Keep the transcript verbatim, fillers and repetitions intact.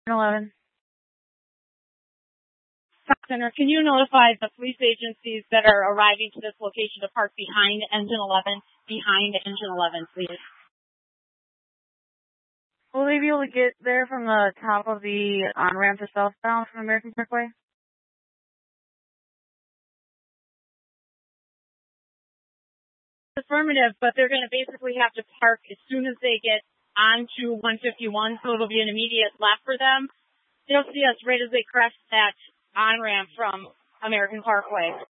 eleven. Center, can you notify the police agencies that are arriving to this location to park behind engine eleven, behind engine eleven, please? Will they be able to get there from the top of the on-ramp to southbound from American Parkway? Affirmative, but they're going to basically have to park as soon as they get onto one fifty-one, so it'll be an immediate left for them. They'll see us right as they crest that on-ramp from American Parkway.